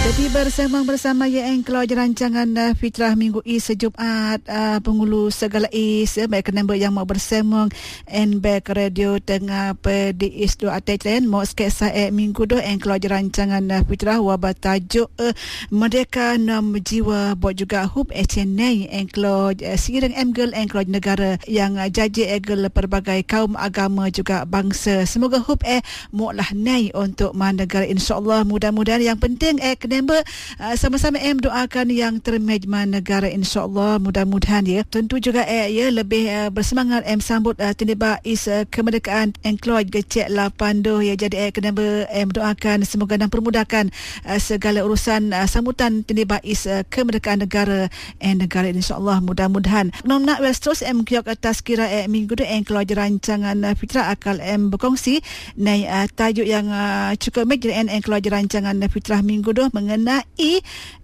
Jadi bersama Engklo rancangan Fitrah Minggu Jumaat penghulu segala baik kenapa yang mau bersama Back Radio tengah di Isdo Atletlen mau skesa minggu do Engklo rancangan Fitrah wabah tajuk Merdeka 6 Jiwa buat juga hub Chenai Engklo sireng Emgel Engklo negara yang jaji egel pelbagai kaum agama juga bangsa. Semoga hub mu'lah nai untuk negara, insyaAllah. Mudah-mudahan yang penting kenapa sama-sama doakan yang termejma negara, insyaAllah. Mudah-mudahan ya. Tentu juga lebih bersemangat sambut tindiba kemerdekaan Engklo gecek 8 ya. Jadi kenapa doakan semoga dan permudahkan segala urusan sambutan tindiba kemerdekaan negara insyaAllah. Mudah-mudahan nak terus kiok atas kira minggu tu Engklo rancangan Fitrah akal berkongsi nai tajuk yang cukup major Engklo rancangan Fitrah minggu tu mengenai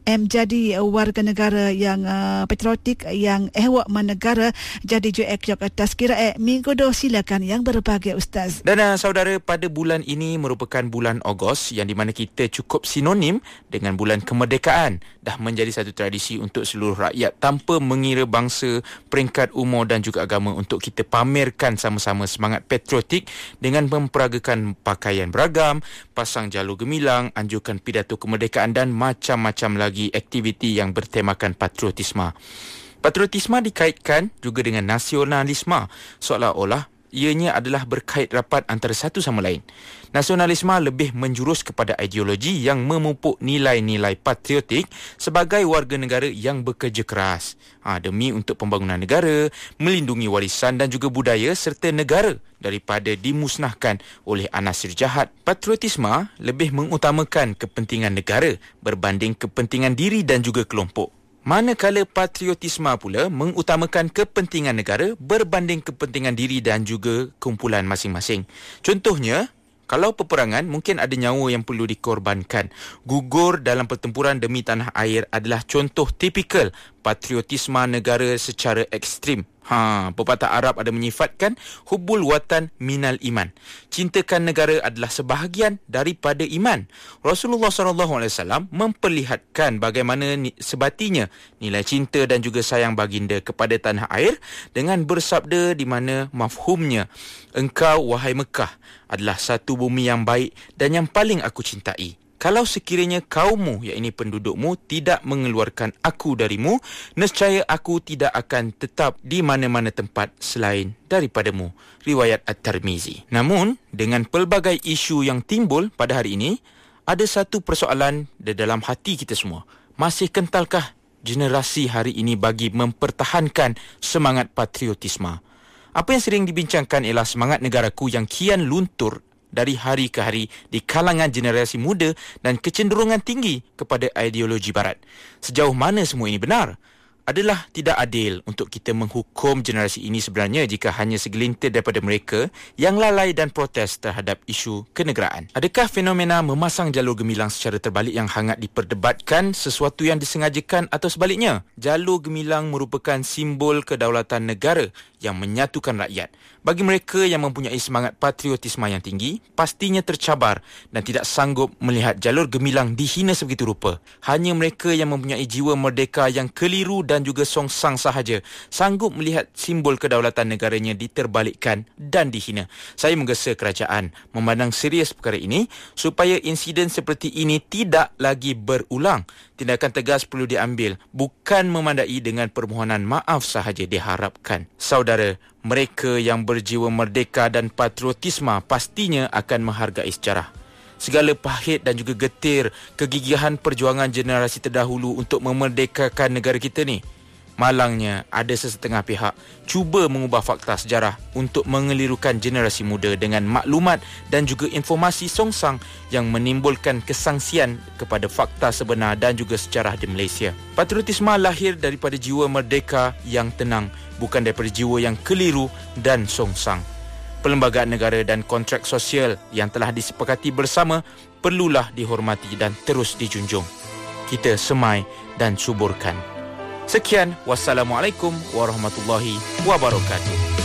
jadi warga negara yang patriotik, yang ehwak manegara. Jadi jo ek atas kira minggu do, silakan yang berbahagia Ustaz. Dan saudara, pada bulan ini merupakan bulan Ogos yang di mana kita cukup sinonim dengan bulan kemerdekaan. Dah menjadi satu tradisi untuk seluruh rakyat tanpa mengira bangsa, peringkat umur dan juga agama untuk kita pamerkan sama-sama semangat patriotik dengan memperagakan pakaian beragam, pasang jalur gemilang, anjurkan pidato kemerdekaan dan macam-macam lagi aktiviti yang bertemakan patriotisme. Patriotisme dikaitkan juga dengan nasionalisme, seolah-olah ianya adalah berkait rapat antara satu sama lain. Nasionalisme lebih menjurus kepada ideologi yang memupuk nilai-nilai patriotik sebagai warga negara yang bekerja keras demi untuk pembangunan negara, melindungi warisan dan juga budaya serta negara daripada dimusnahkan oleh anasir jahat. Patriotisme lebih mengutamakan kepentingan negara berbanding kepentingan diri dan juga kelompok. Manakala patriotisme pula mengutamakan kepentingan negara berbanding kepentingan diri dan juga kumpulan masing-masing. Contohnya, kalau peperangan mungkin ada nyawa yang perlu dikorbankan. Gugur dalam pertempuran demi tanah air adalah contoh tipikal patriotisme negara secara ekstrim. Pepatah Arab ada menyifatkan hubbul watan minal iman. Cintakan negara adalah sebahagian daripada iman. Rasulullah SAW memperlihatkan bagaimana sebatinya nilai cinta dan juga sayang baginda kepada tanah air dengan bersabda di mana mafhumnya, engkau wahai Mekah adalah satu bumi yang baik dan yang paling aku cintai. Kalau sekiranya kaummu, yakni pendudukmu, tidak mengeluarkan aku darimu, nescaya aku tidak akan tetap di mana-mana tempat selain daripadamu. Riwayat At-Tirmizi. Namun, dengan pelbagai isu yang timbul pada hari ini, ada satu persoalan di dalam hati kita semua. Masih kentalkah generasi hari ini bagi mempertahankan semangat patriotisme? Apa yang sering dibincangkan ialah semangat negaraku yang kian luntur dari hari ke hari di kalangan generasi muda dan kecenderungan tinggi kepada ideologi barat. Sejauh mana semua ini benar? Adalah tidak adil untuk kita menghukum generasi ini sebenarnya jika hanya segelintir daripada mereka yang lalai dan protes terhadap isu kenegaraan. Adakah fenomena memasang jalur gemilang secara terbalik yang hangat diperdebatkan sesuatu yang disengajakan atau sebaliknya? Jalur gemilang merupakan simbol kedaulatan negara yang menyatukan rakyat. Bagi mereka yang mempunyai semangat patriotisme yang tinggi, pastinya tercabar dan tidak sanggup melihat jalur gemilang dihina sebegitu rupa. Hanya mereka yang mempunyai jiwa merdeka yang keliru dan juga songsang sahaja sanggup melihat simbol kedaulatan negaranya diterbalikkan dan dihina. Saya menggesa kerajaan memandang serius perkara ini supaya insiden seperti ini tidak lagi berulang. Tindakan tegas perlu diambil, bukan memandai dengan permohonan maaf sahaja diharapkan. Saudara, mereka yang berjiwa merdeka dan patriotisme pastinya akan menghargai sejarah. Segala pahit dan juga getir kegigihan perjuangan generasi terdahulu untuk memerdekakan negara kita ni. Malangnya ada sesetengah pihak cuba mengubah fakta sejarah untuk mengelirukan generasi muda dengan maklumat dan juga informasi songsang yang menimbulkan kesangsian kepada fakta sebenar dan juga sejarah di Malaysia. Patriotisme lahir daripada jiwa merdeka yang tenang, bukan daripada jiwa yang keliru dan songsang. Perlembagaan negara dan kontrak sosial yang telah disepakati bersama perlulah dihormati dan terus dijunjung. Kita semai dan suburkan. Sekian, wassalamualaikum warahmatullahi wabarakatuh.